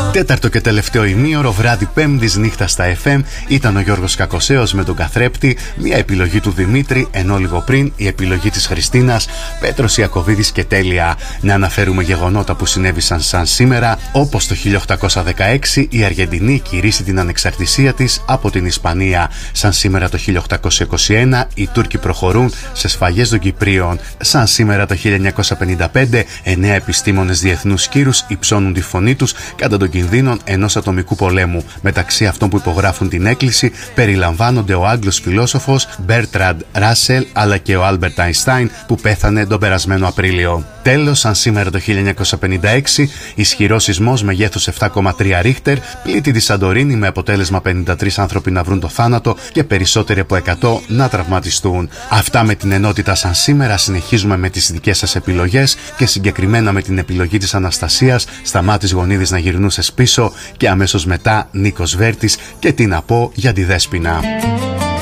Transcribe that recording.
Τέταρτο και τελευταίο ημίωρο, βράδυ Πέμπτης, νύχτα στα FM, ήταν ο Γιώργος Κακοσέος με τον Καθρέπτη, μια επιλογή του Δημήτρη, ενώ λίγο πριν η επιλογή της Χριστίνας, Πέτρος Ιακωβίδης και Τέλεια. Να αναφέρουμε γεγονότα που συνέβησαν σαν σήμερα, όπως το 1816 η Αργεντινή κηρύσσει την ανεξαρτησία της από την Ισπανία. Σαν σήμερα το 1821 οι Τούρκοι προχωρούν σε σφαγές των Κυπρίων. Σαν σήμερα το 1955 9 επιστήμονες διεθνούς κύρους υψώνουν τη φωνή τους κατά των κινδύνων ενός ατομικού πολέμου. Μεταξύ αυτών που υπογράφουν την έκκληση περιλαμβάνονται ο Άγγλος φιλόσοφος Μπέρτραντ Ράσελ αλλά και ο Άλμπερτ Αϊνστάιν που πέθανε τον περασμένο Απρίλιο. Τέλος, σαν σήμερα το 1956, ισχυρός σεισμός μεγέθους 7,3 Ρίχτερ πλήττει τη Σαντορίνη με αποτέλεσμα 53 άνθρωποι να βρουν το θάνατο και περισσότεροι από 100 να τραυματιστούν. Αυτά με την ενότητα σαν σήμερα. Συνεχίζουμε με τις δικές σας επιλογές και συγκεκριμένα με την επιλογή της Αναστασίας, Σταμάτης Γονίδης να γυρνούσες πίσω και αμέσως μετά Νίκος Βέρτης και τι να πω για τη Δέσποινα.